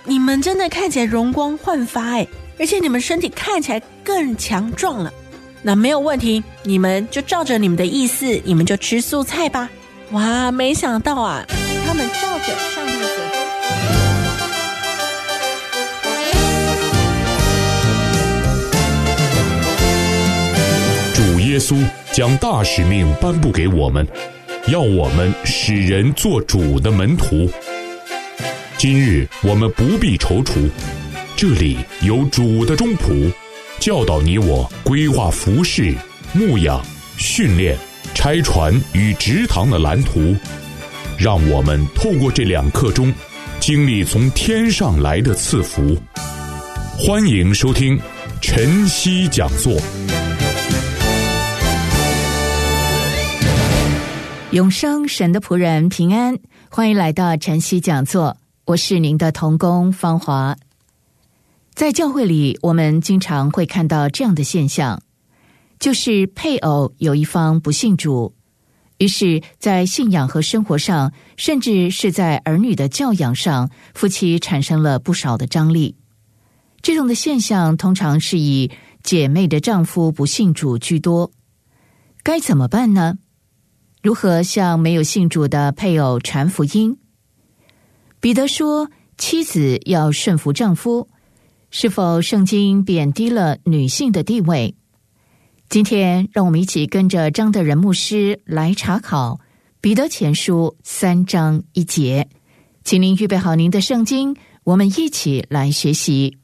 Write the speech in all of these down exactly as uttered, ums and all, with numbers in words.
你们真的看起来容光焕发哎，而且你们身体看起来更强壮了。那没有问题，你们就照着你们的意思，你们就吃素菜吧。哇，没想到啊，他们照着上帝所主耶稣将大使命颁布给我们，要我们使人做主的门徒。今日我们不必踌躇，这里有主的中仆，教导你我规划服事、牧养、训练、拆船与植堂的蓝图，让我们透过这两刻钟，经历从天上来的赐福。欢迎收听晨曦讲座。 永生神的仆人平安，欢迎来到晨曦讲座，我是您的同工芳华。在教会里，我们经常会看到这样的现象，就是配偶有一方不信主，于是在信仰和生活上，甚至是在儿女的教养上，夫妻产生了不少的张力。这种的现象通常是以姐妹的丈夫不信主居多。该怎么办呢？如何向没有信主的配偶传福音？彼得说，妻子要顺服丈夫，是否圣经贬低了女性的地位？今天让我们一起跟着张德仁牧师来查考彼得前书三章一节，请您预备好您的圣经，我们一起来学习。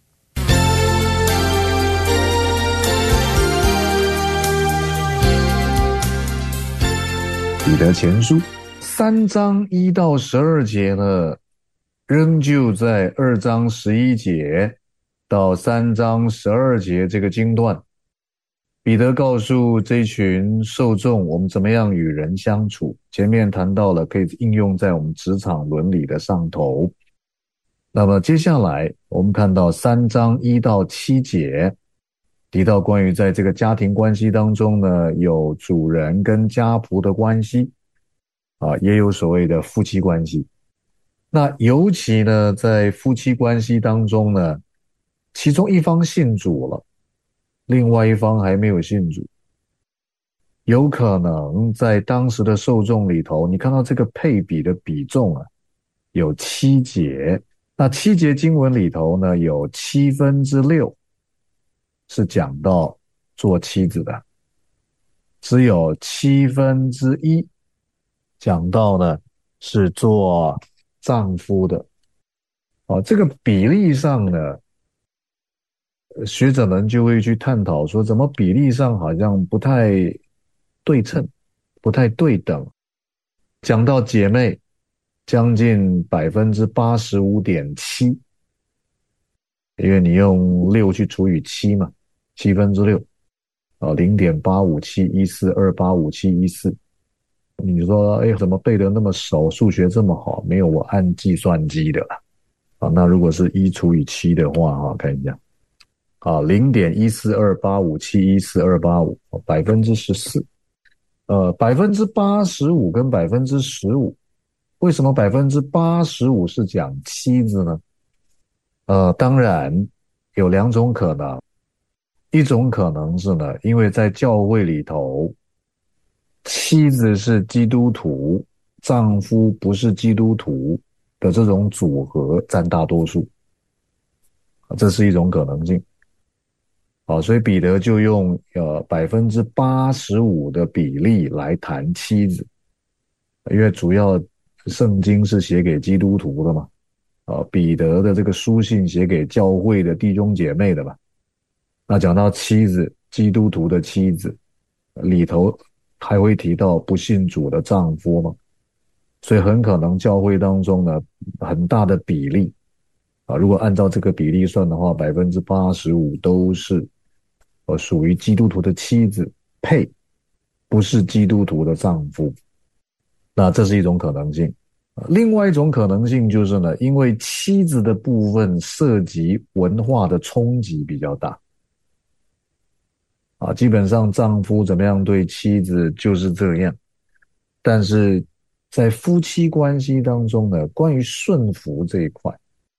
彼得前书三章一到十二节呢，仍旧在二章十一节到三章十二节这个经段，彼得告诉这群受众我们怎么样与人相处。前面谈到了可以应用在我们职场伦理的上头。那么接下来我们看到三章一到七节，提到关于在这个家庭关系当中呢，有主人跟家仆的关系啊，也有所谓的夫妻关系。那尤其呢，在夫妻关系当中呢，其中一方信主了，另外一方还没有信主，有可能在当时的受众里头，你看到这个配比的比重啊，有七节。那七节经文里头呢，有七分之六是讲到做妻子的，只有七分之一讲到呢是做丈夫的。哦，这个比例上呢，学者们就会去探讨说，怎么比例上好像不太对称，不太对等。讲到姐妹，将近百分之八十五点七，因为你用六去除以七嘛，七分之六，啊，零点八五七一四二八五七一四。你说，哎，怎么背得那么熟？数学这么好？没有，我按计算机的啦。啊，那如果是一除以七的话，哈，看一下。啊，零点一四二八五七一四二八五，百分之十四，呃，百分之八十五跟百分之十五，为什么百分之八十五是讲妻子呢？呃，当然有两种可能，一种可能是呢，因为在教会里头，妻子是基督徒，丈夫不是基督徒的这种组合占大多数，这是一种可能性。好，所以彼得就用呃百分之八十五的比例来谈妻子，因为主要圣经是写给基督徒的嘛，呃，彼得的这个书信写给教会的弟兄姐妹的嘛。那讲到妻子，基督徒的妻子里头还会提到不信主的丈夫嘛，所以很可能教会当中呢，很大的比例啊，如果按照这个比例算的话，百分之八十五都是呃属于基督徒的妻子配不是基督徒的丈夫。那这是一种可能性。另外一种可能性就是呢，因为妻子的部分涉及文化的冲击比较大啊，基本上丈夫怎么样对妻子就是这样，但是在夫妻关系当中呢，关于顺服这一块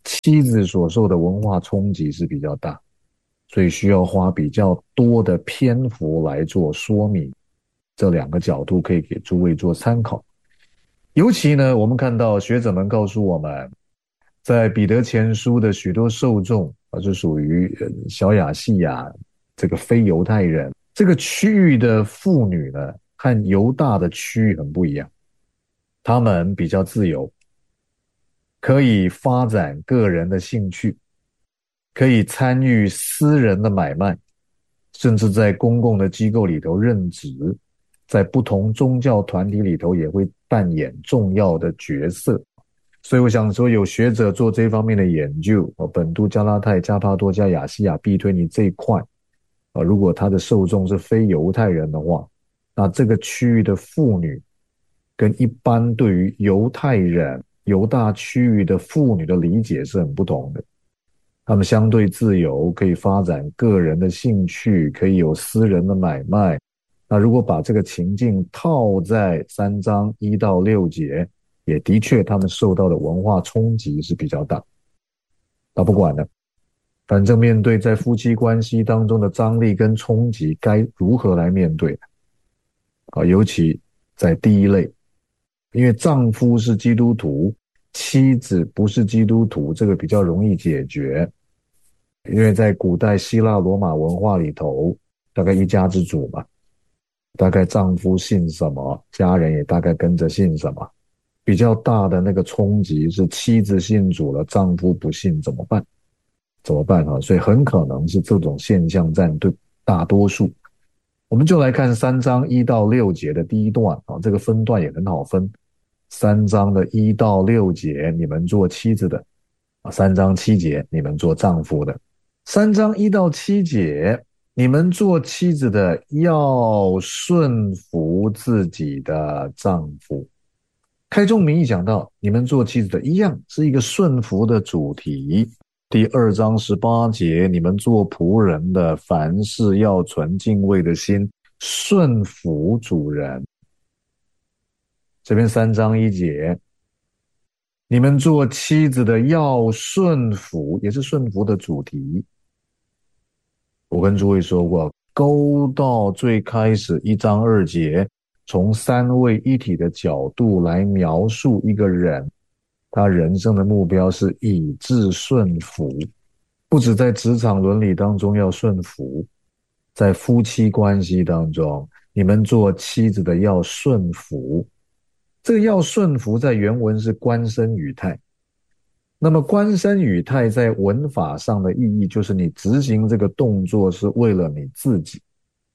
妻子所受的文化冲击是比较大，所以需要花比较多的篇幅来做说明。这两个角度可以给诸位做参考。尤其呢，我们看到学者们告诉我们，在彼得前书的许多受众啊，是属于小亚细亚这个非犹太人这个区域的妇女呢，和犹大的区域很不一样。他们比较自由，可以发展个人的兴趣，可以参与私人的买卖，甚至在公共的机构里头任职，在不同宗教团体里头也会扮演重要的角色。所以我想说，有学者做这方面的研究，本都、加拉太、加帕多加、亚细亚、庇推尼这一块，如果他的受众是非犹太人的话，那这个区域的妇女跟一般对于犹太人犹大区域的妇女的理解是很不同的。他们相对自由，可以发展个人的兴趣，可以有私人的买卖。那如果把这个情境套在三章一到六节，也的确他们受到的文化冲击是比较大。那不管了，反正面对在夫妻关系当中的张力跟冲击，该如何来面对啊？尤其在第一类，因为丈夫是基督徒，妻子不是基督徒，这个比较容易解决。因为在古代希腊罗马文化里头，大概一家之主嘛，大概丈夫信什么，家人也大概跟着信什么。比较大的那个冲击是妻子信主了，丈夫不信怎么办？怎么办啊？所以很可能是这种现象占对大多数。我们就来看三章一到六节的第一段啊，这个分段也很好分。三章的一到六节，你们做妻子的啊；三章七节，你们做丈夫的。三章一到七节，你们做妻子的要顺服自己的丈夫。开宗明义讲到，你们做妻子的一样是一个顺服的主题。第二章十八节，你们做仆人的，凡事要存敬畏的心，顺服主人。这边三章一节，你们做妻子的要顺服，也是顺服的主题。我跟诸位说过，勾到最开始一章二节，从三位一体的角度来描述一个人，他人生的目标是以致顺服，不止在职场伦理当中要顺服，在夫妻关系当中，你们做妻子的要顺服。这个要顺服在原文是官身语态，那么官身语态在文法上的意义就是你执行这个动作是为了你自己，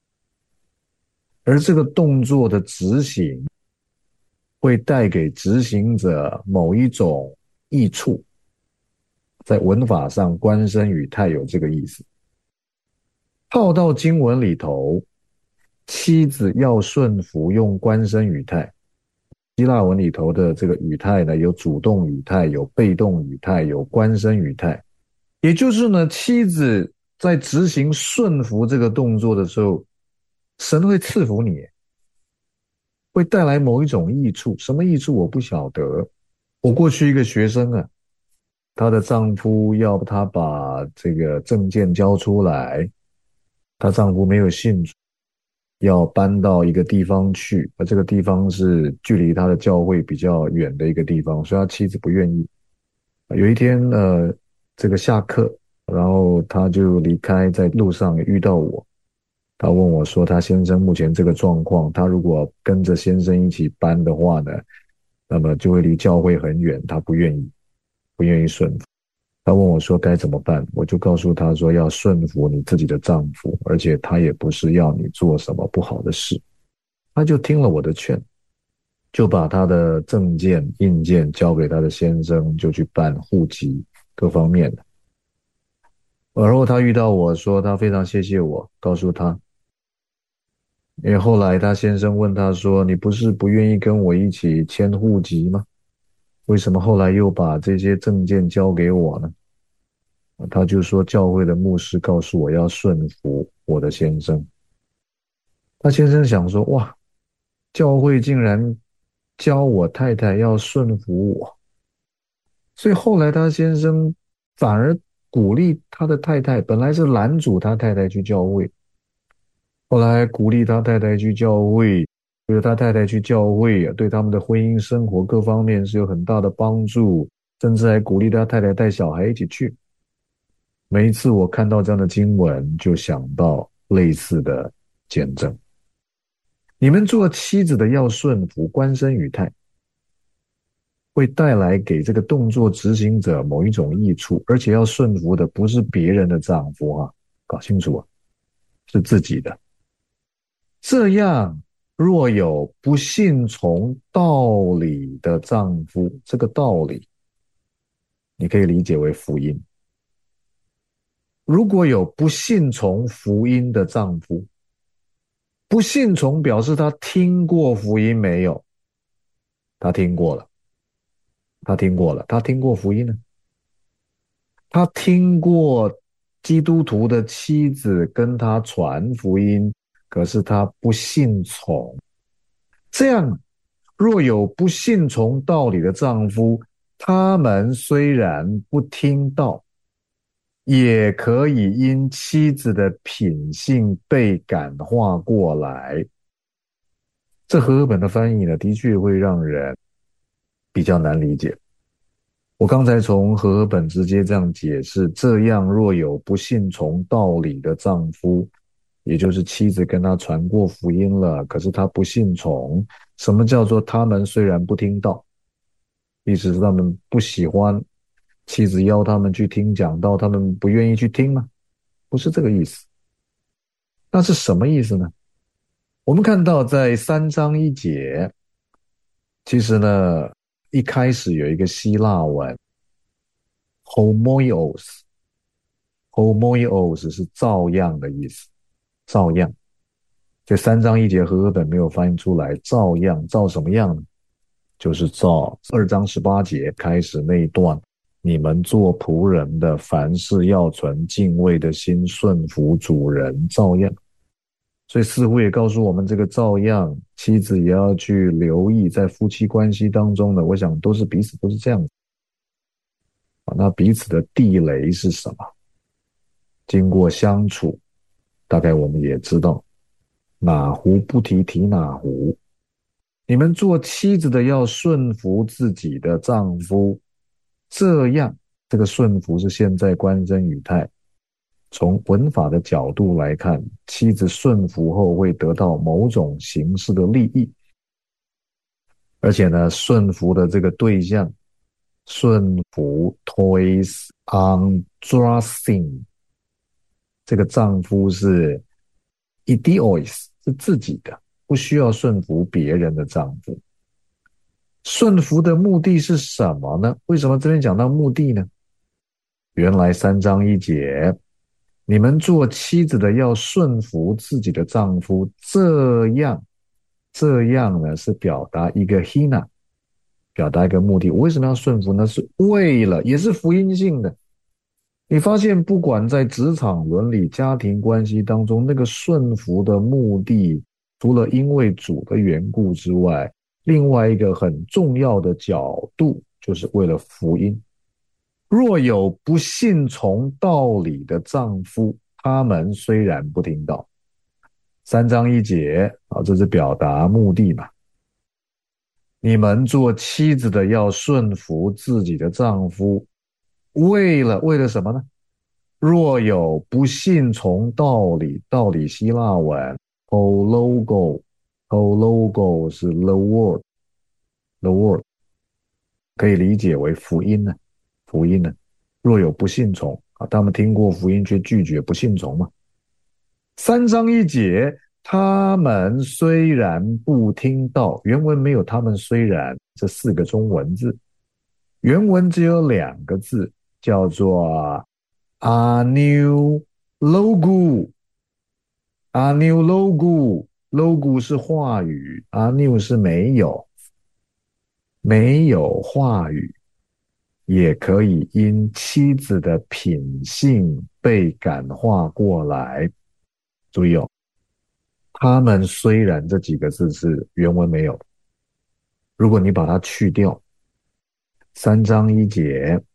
而这个动作的执行会带给执行者某一种益处，在文法上官身语态有这个意思。套到经文里头，妻子要顺服用官身语态。希腊文里头的这个语态呢，有主动语态，有被动语态，有官身语态。也就是呢，妻子在执行顺服这个动作的时候，神会赐福你，会带来某一种益处。什么益处我不晓得。我过去一个学生啊，她的丈夫要她把这个证件交出来，她丈夫没有信主，要搬到一个地方去，而这个地方是距离他的教会比较远的一个地方，所以他妻子不愿意。有一天呃，这个下课，然后他就离开，在路上遇到我，他问我说他先生目前这个状况，他如果跟着先生一起搬的话呢，那么就会离教会很远，他不愿意，不愿意顺服。他问我说该怎么办，我就告诉他说要顺服你自己的丈夫，而且他也不是要你做什么不好的事。他就听了我的劝，就把他的证件印件交给他的先生，就去办户籍各方面的。而后他遇到我说他非常谢谢我，告诉他，因为后来他先生问他说你不是不愿意跟我一起迁户籍吗？为什么后来又把这些证件交给我呢？他就说教会的牧师告诉我要顺服我的先生。他先生想说，哇，教会竟然教我太太要顺服我。所以后来他先生反而鼓励他的太太，本来是拦阻他太太去教会，后来鼓励他太太去教会，觉得他太太去教会对他们的婚姻生活各方面是有很大的帮助，甚至还鼓励他太太带小孩一起去。每一次我看到这样的经文，就想到类似的见证。你们做妻子的要顺服，关身于态，会带来给这个动作执行者某一种益处，而且要顺服的不是别人的丈夫啊，搞清楚啊，是自己的。这样若有不信从道理的丈夫，这个道理你可以理解为福音。如果有不信从福音的丈夫，不信从表示他听过福音没有？他听过了，他听过了，他听过福音呢？他听过基督徒的妻子跟他传福音，可是他不信从。这样，若有不信从道理的丈夫，他们虽然不听道，也可以因妻子的品性被感化过来。这和合本的翻译呢，的确会让人比较难理解。我刚才从和合本直接这样解释，这样若有不信从道理的丈夫，也就是妻子跟他传过福音了，可是他不信从。什么叫做他们虽然不听道？意思是他们不喜欢妻子邀他们去听讲道，他们不愿意去听吗？不是这个意思。那是什么意思呢？我们看到在三章一节，其实呢，一开始有一个希腊文 homoios， homoios 是照样的意思，照样。这三章一节和合本没有翻译出来，照样，照什么样呢？就是照二章十八节开始那一段，你们做仆人的，凡事要存敬畏的心，顺服主人，照样。所以似乎也告诉我们，这个照样，妻子也要去留意，在夫妻关系当中呢，我想都是彼此都是这样子。那彼此的地雷是什么？经过相处，大概我们也知道，哪壶不提提哪壶。你们做妻子的要顺服自己的丈夫，这样，这个顺服是现在关身语态。从文法的角度来看，妻子顺服后会得到某种形式的利益，而且呢，顺服的这个对象，顺服 tois andrasin， 这个丈夫是 idios， 是自己的，不需要顺服别人的丈夫。顺服的目的是什么呢？为什么这边讲到目的呢？原来三章一节，你们做妻子的要顺服自己的丈夫，这样，这样呢是表达一个 hina， 表达一个目的。我为什么要顺服呢？是为了，也是福音性的。你发现不管在职场伦理、家庭关系当中，那个顺服的目的，除了因为主的缘故之外，另外一个很重要的角度，就是为了福音。若有不信从道理的丈夫，他们虽然不听道。三章一节啊，这是表达目的嘛。你们做妻子的要顺服自己的丈夫，为了为了什么呢？若有不信从道理，道理希腊文 hologo， hologo 是 the word， the word 可以理解为福音呢。福音呢？若有不信从啊，他们听过福音却拒绝不信从嘛。三章一节，他们虽然不听道，原文没有他们虽然这四个中文字，原文只有两个字，叫做 aniu logu， aniu logu， logu 是话语， aniu 是没有，没有话语。也可以因妻子的品性被感化过来。注意哦，他们虽然这几个字是原文没有，如果你把它去掉，三章一节，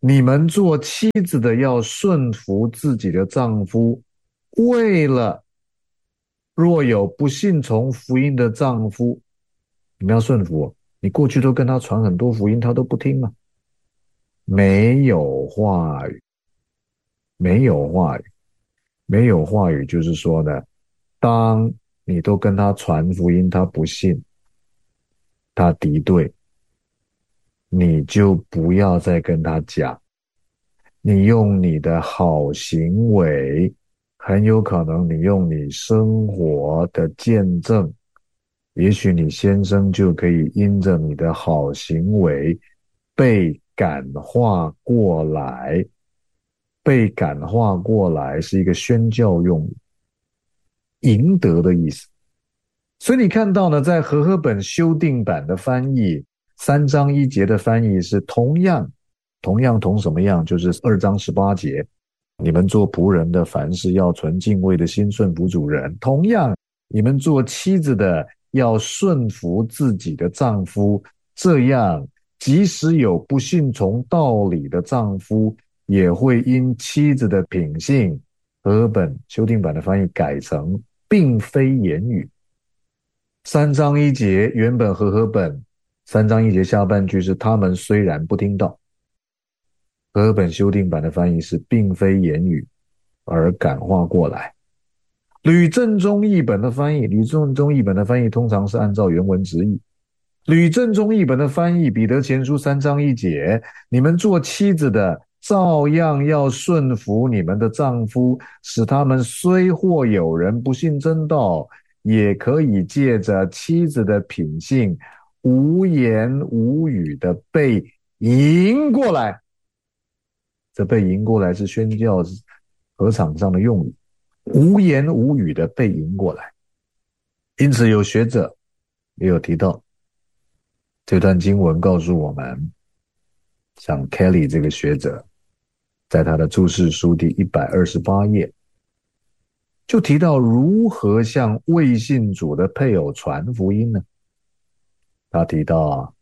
你们做妻子的要顺服自己的丈夫，为了若有不信从福音的丈夫，你们要顺服哦。你过去都跟他传很多福音，他都不听啊，没有话语，没有话语，没有话语，就是说呢，当你都跟他传福音，他不信，他敌对，你就不要再跟他讲，你用你的好行为，很有可能你用你生活的见证，也许你先生就可以因着你的好行为被感化过来。被感化过来是一个宣教用语，赢得的意思。所以你看到呢，在和合本修订版的翻译，三章一节的翻译是同样，同样同什么样？就是二章十八节，你们做仆人的，凡事要存敬畏的心顺服主人。同样，你们做妻子的要顺服自己的丈夫，这样即使有不信从道理的丈夫，也会因妻子的品性，和合本修订版的翻译改成并非言语。三章一节原本和合本三章一节下半句是他们虽然不听到，和合本修订版的翻译是并非言语而感化过来。吕正中译本的翻译，吕正中译本的翻译通常是按照原文直译。吕正中译本的翻译，彼得前书三章一节，你们做妻子的照样要顺服你们的丈夫，使他们虽或有人不信真道，也可以借着妻子的品性，无言无语的被赢过来。这被赢过来是宣教禾场上的用语，无言无语的被赢过来。因此有学者也有提到，这段经文告诉我们，像 Kelly 这个学者在他的注释书第一百二十八页就提到如何向未信主的配偶传福音呢？他提到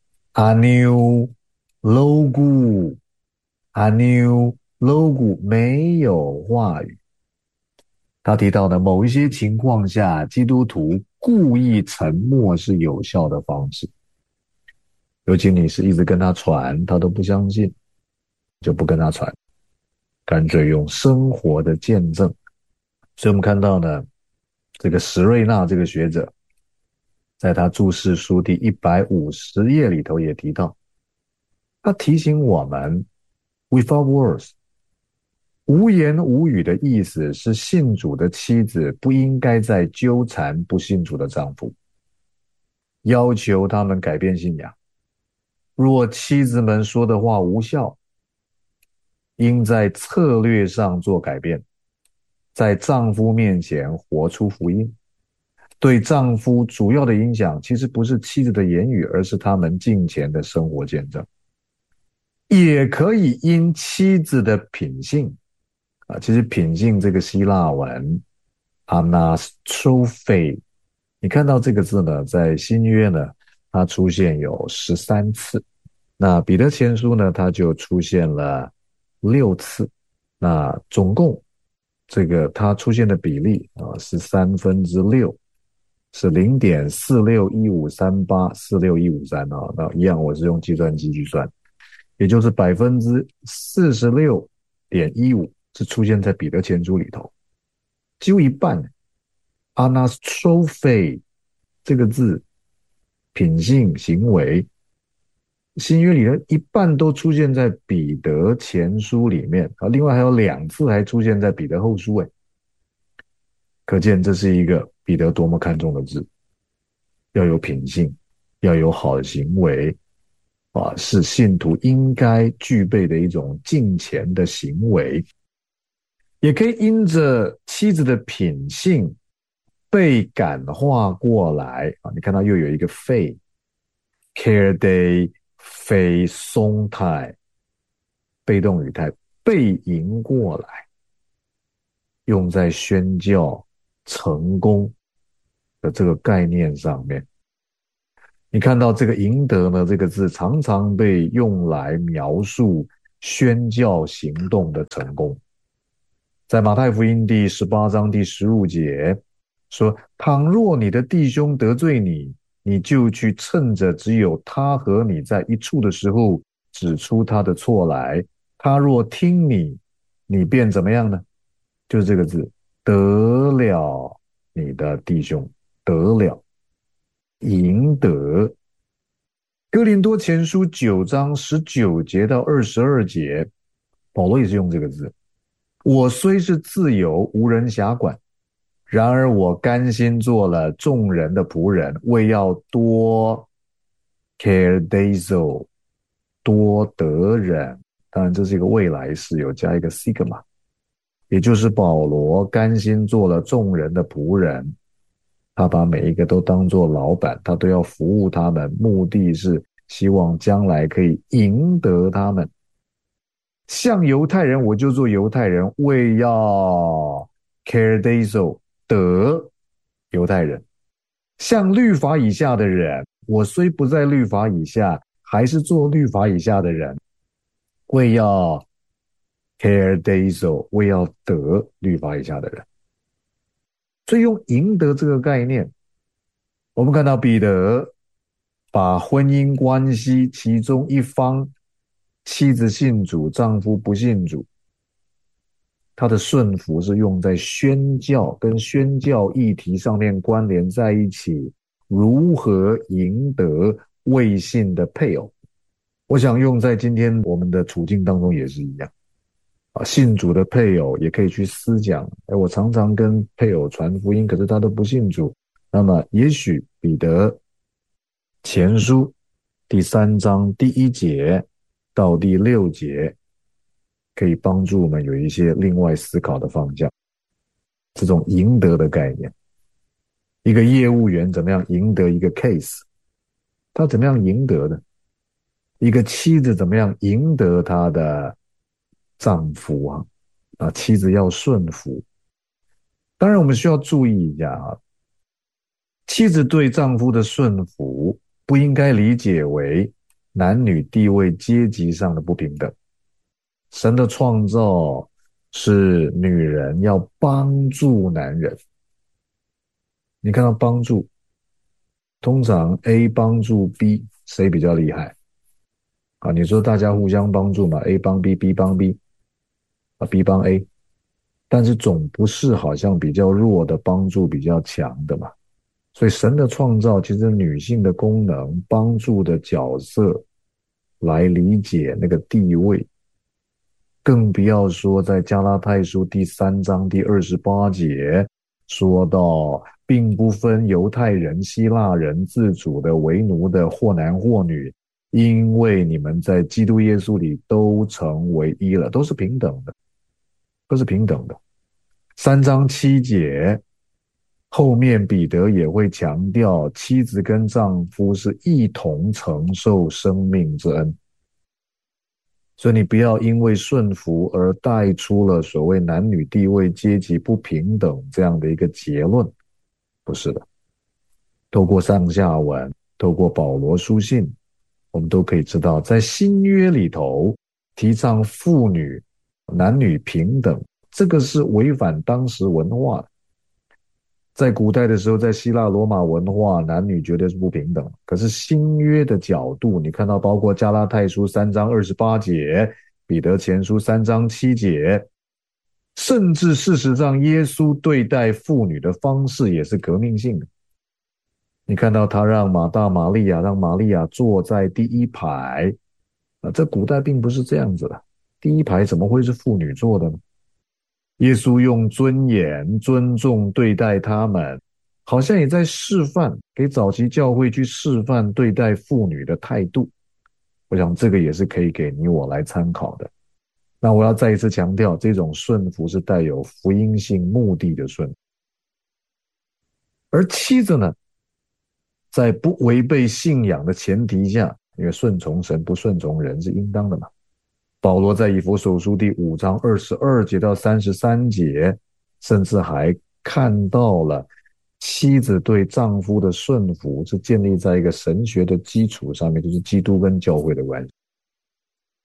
Anu logu Anu logu 没有话语。他提到的某一些情况下，基督徒故意沉默是有效的方式。尤其你是一直跟他传，他都不相信，就不跟他传，干脆用生活的见证。所以我们看到呢，这个史瑞纳这个学者在他注释书第一百五十页里头也提到，他提醒我们 without words， 无言无语的意思是信主的妻子不应该再纠缠不信主的丈夫，要求他们改变信仰。若妻子们说的话无效，应在策略上做改变，在丈夫面前活出福音。对丈夫主要的影响其实不是妻子的言语，而是他们敬虔的生活见证。也可以因妻子的品性啊，其实品性这个希腊文 anastrophe， 你看到这个字呢，在新约呢它出现有十三次，那彼得前书呢它就出现了六次，那总共这个它出现的比例啊是三分之六，是 零点四六一五三八 四六一五三 啊，那一样我是用计算机去算，也就是百分之四十六点一五是出现在彼得前书里头，几乎一半。anastrophe 这个字，品性行为，新约里的一半都出现在彼得前书里面啊，另外还有两次还出现在彼得后书，诶，可见这是一个彼得多么看重的字，要有品性，要有好的行为啊，是信徒应该具备的一种敬虔的行为。也可以因着妻子的品性被感化过来啊，你看到又有一个废 care非松态，被动语态，被赢过来，用在宣教成功的这个概念上面。你看到这个赢得呢这个字常常被用来描述宣教行动的成功。在马太福音第十八章第十五节说，倘若你的弟兄得罪你，你就去趁着只有他和你在一处的时候，指出他的错来。他若听你，你便怎么样呢？就是这个字，得了你的弟兄，得了，赢得。哥林多前书九章十九节到二十二节，保罗也是用这个字，我虽是自由，无人辖管，然而我甘心做了众人的仆人，为要多 caredazo， 多得人。当然这是一个未来式，有加一个 sigma， 也就是保罗甘心做了众人的仆人，他把每一个都当作老板，他都要服务他们，目的是希望将来可以赢得他们。像犹太人我就做犹太人，为要 caredazo， 得犹太人。像律法以下的人，我虽不在律法以下，还是做律法以下的人，为要 caredazo， 为要得律法以下的人。所以用赢得这个概念，我们看到彼得把婚姻关系其中一方妻子信主，丈夫不信主，他的顺服是用在宣教跟宣教议题上面关联在一起，如何赢得未信的配偶。我想用在今天我们的处境当中也是一样啊，信主的配偶也可以去思讲，哎，我常常跟配偶传福音，可是他都不信主。那么也许彼得前书第三章第一节到第六节可以帮助我们有一些另外思考的方向。这种赢得的概念，一个业务员怎么样赢得一个 case， 他怎么样赢得的？一个妻子怎么样赢得她的丈夫啊？啊，妻子要顺服。当然我们需要注意一下啊，妻子对丈夫的顺服不应该理解为男女地位阶级上的不平等。神的创造是女人要帮助男人。你看到帮助，通常 A 帮助 B， 谁比较厉害？啊，你说大家互相帮助嘛 ，A 帮 B，B 帮 B， 啊 B 帮 A， 但是总不是好像比较弱的帮助比较强的嘛。所以神的创造其实女性的功能，帮助的角色来理解那个地位，更不要说在加拉太书第三章第二十八节说到，并不分犹太人、希腊人、自主的、为奴的，或男或女，因为你们在基督耶稣里都成为一了，都是平等的，都是平等的。三章七节后面彼得也会强调，妻子跟丈夫是一同承受生命之恩。所以你不要因为顺服而带出了所谓男女地位阶级不平等这样的一个结论，不是的。透过上下文，透过保罗书信，我们都可以知道，在新约里头提倡妇女男女平等，这个是违反当时文化的。在古代的时候，在希腊罗马文化，男女绝对是不平等。可是新约的角度，你看到包括加拉太书三章二十八节，彼得前书三章七节，甚至事实上耶稣对待妇女的方式也是革命性的。你看到他让马大玛利亚让玛利亚坐在第一排，啊，这古代并不是这样子的，第一排怎么会是妇女坐的呢？耶稣用尊严、尊重对待他们，好像也在示范，给早期教会去示范对待妇女的态度。我想这个也是可以给你我来参考的。那我要再一次强调，这种顺服是带有福音性目的的顺服。而妻子呢，在不违背信仰的前提下，因为顺从神不顺从人是应当的嘛。保罗在以弗所书第五章二十二节到三十三节，甚至还看到了妻子对丈夫的顺服是建立在一个神学的基础上面，就是基督跟教会的关系。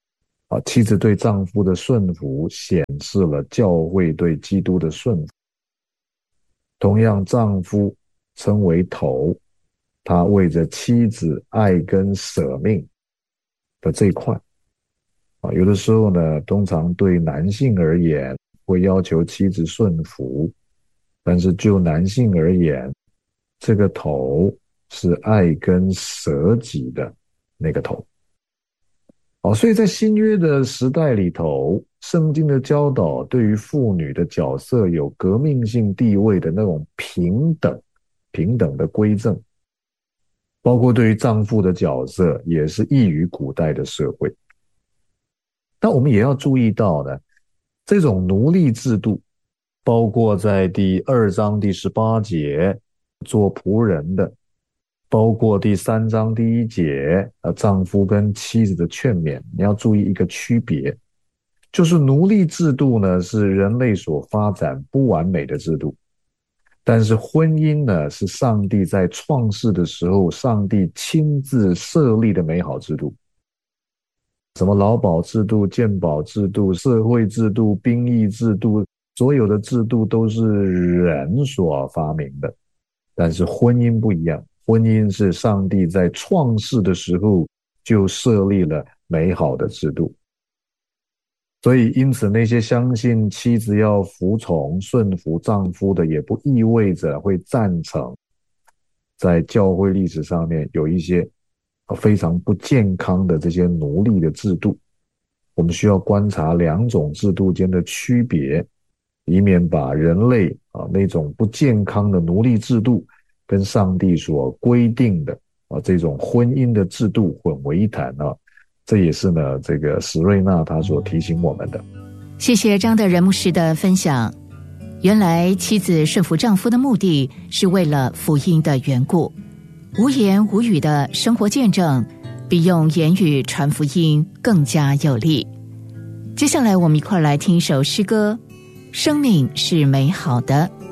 啊，妻子对丈夫的顺服显示了教会对基督的顺服。同样，丈夫称为头，他为着妻子爱跟舍命的这一块啊，有的时候呢，通常对男性而言会要求妻子顺服，但是就男性而言，这个头是爱跟舍己的那个头。好，所以在新约的时代里头，圣经的教导对于妇女的角色有革命性地位的那种平等、平等的规正，包括对于丈夫的角色也是异于古代的社会。但我们也要注意到呢，这种奴隶制度，包括在第二章第十八节做仆人的，包括第三章第一节呃，丈夫跟妻子的劝勉，你要注意一个区别，就是奴隶制度呢是人类所发展不完美的制度，但是婚姻呢是上帝在创世的时候，上帝亲自设立的美好制度。什么劳保制度、健保制度、社会制度、兵役制度，所有的制度都是人所发明的，但是婚姻不一样，婚姻是上帝在创世的时候就设立了美好的制度。所以因此那些相信妻子要服从顺服丈夫的，也不意味着会赞成在教会历史上面有一些非常不健康的这些奴隶的制度。我们需要观察两种制度间的区别，以免把人类啊那种不健康的奴隶制度跟上帝所规定的啊这种婚姻的制度混为一谈啊。这也是呢这个史瑞纳他所提醒我们的。 谢谢张德仁牧师的分享。原来妻子顺服丈夫的目的是为了福音的缘故，无言无语的生活见证比用言语传福音更加有力。接下来我们一块来听一首诗歌，生命是美好的。